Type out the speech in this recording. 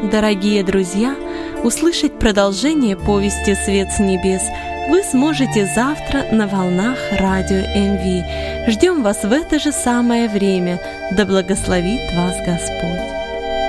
Дорогие друзья, услышать продолжение повести «Свет с небес» вы сможете завтра на волнах радио МВ. Ждем вас в это же самое время. Да благословит вас Господь!